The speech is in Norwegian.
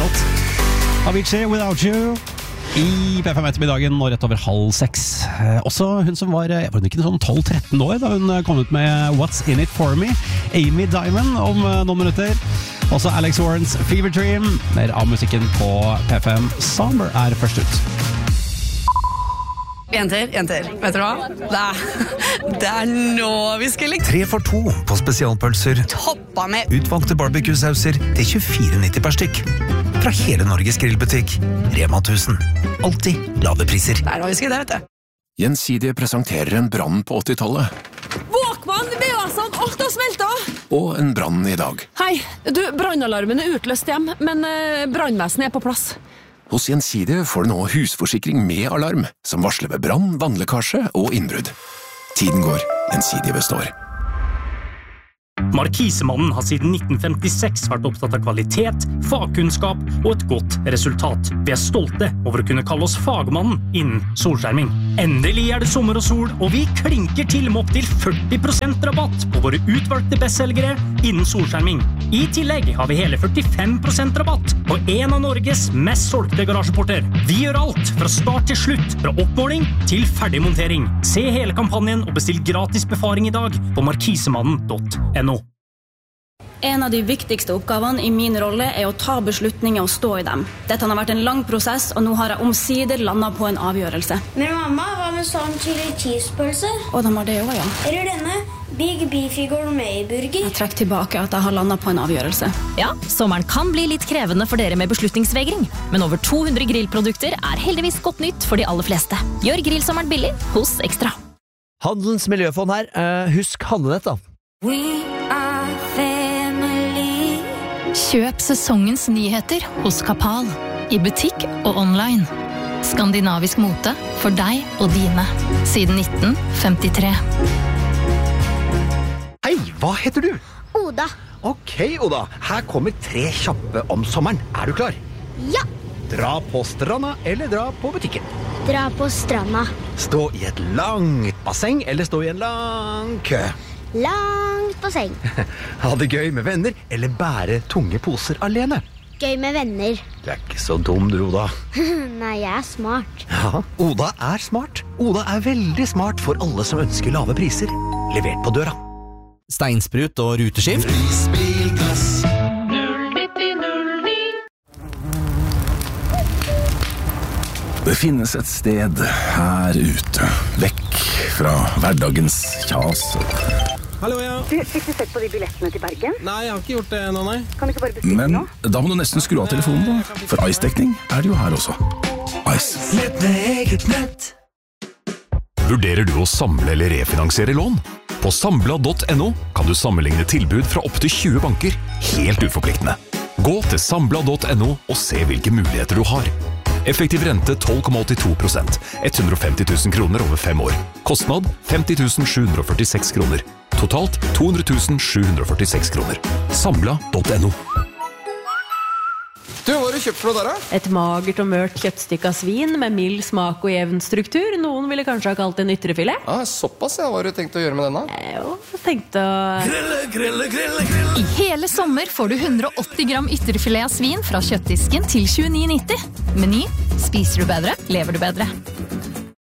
fin låt. Avicii, Without You I P5 ettermiddagen og rett over 5:30. Også hun som var ikke sånn 12-13 år da hun kom ut med What's In It For Me, Amy Diamond, om noen minutter. Også Alex Warrens Fever Dream. Mer av musikken på P5. Summer først ut. Jenter, vet dere hva? Det nå vi skal like. 3 for 2 på spesialpølser. Toppa med Utvalgte barbecue-sauser til 24,90 per stykk. Fra hele Norges grillbutikk. Rema 1000. Alltid lave priser. Det nå vi skal det, vet du. Gjensidige presenterer en brann på 80-tallet. Walkman, det sånn, alt har smeltet. Og en brann i dag. Hei, du, brannalarmen utløst hjem, men brannvesenet på plass. Hos Gjensidige får du nå husforsikring med alarm, som varsler ved brann, vannlekkasje og innbrudd. Tiden går, Gjensidige består. Markisemannen har siden 1956 vært opptatt av kvalitet, fagkunnskap og et godt resultat. Vi stolte over å kunne kalle oss fagmannen innen solskjerming. Endelig det sommer og sol, og vi klinker til med opp til 40% rabatt på våre utvalgte bestselgere innen solskjerming. I tillegg har vi hele 45% rabatt på en av Norges mest solgte garasjeporter. Vi gjør alt fra start til slutt, fra oppmåling til ferdigmontering. Se hele kampanjen og bestill gratis befaring i dag på markisemannen.no. En av de viktigste oppgavene i min rolle å ta beslutninger og stå i dem. Dette har vært en lang prosess, og nå har jeg omsider landet på en avgjørelse. Men mamma, hva med sånn chili cheese-pølse? Og de har det også, ja. Eller denne Big Beefy Gourmet-burger? Jeg trekker tilbake at jeg har landet på en avgjørelse. Ja, sommeren kan bli litt krevende for dere med beslutningsvegring, men over 200 grillprodukter heldigvis godt nytt for de aller fleste. Gjør grillsommeren billig hos Ekstra. Handelens miljøfond her. Husk handlenett da. Kjøp sesongens nyheter hos Kapal, i butikk og online. Skandinavisk mote for deg og dine, siden 1953. Hei, hva heter du? Oda. Ok, Oda. Her kommer 3 kjappe om sommeren. Du klar? Ja. Dra på stranda eller dra på butikken? Dra på stranda. Stå i et langt basseng eller stå i en lang kø? Langt basseng. Ha det gøy med venner eller bære tunge poser alene? Gøy med venner. Du ikke så dum, du, Oda. Nei, jeg smart. Ja, Oda smart. Oda veldig smart for alle som ønsker lave priser. Levert på døra. Steinsprut og ruteskift. Prisbilgass. 09009. Det finnes et sted her ute, vekk fra hverdagens kjas. Hallo, ja. Du, fikk du sett på de billettene til Bergen? Nei, jeg har ikke gjort det nå, nei. Kan du ikke bare bestille Men nå? da må du nesten skru av telefonen da, for Ice-dekning det jo her også. Ice. Nett med eget nett. Vurderer du å samle eller refinansiere lån? På Sambla.no kan du sammenligne tilbud fra opp til 20 banker, helt uforpliktende. Gå til Sambla.no og se hvilke muligheter du har. Effektiv rente 12,82%, 150 000 kroner over 5 år. Kostnad 50 746 kroner. Totalt 200 746 kroner. Sambla.no. Du, hva har du kjøpt for noe der, da? Et magert og mørt kjøttstykke av svin med mild smak og jevn struktur. Noen ville kanskje ha kalt det en ytrefilet. Såpass, ja. Hva har du tenkt å gjøre med denne? Tenkte å... Grille. I hele sommer får du 180 gram ytrefilet av svin fra kjøttdisken til 29,90. Meny. Spiser du bedre, lever du bedre.